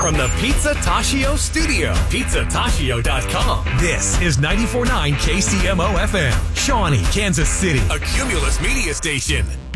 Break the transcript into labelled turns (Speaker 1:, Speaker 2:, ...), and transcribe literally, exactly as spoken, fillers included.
Speaker 1: from the Pizza Tashio studio. pizza tashio dot com. This is ninety-four point nine K C M O F M, Shawnee, Kansas City, a Cumulus media station.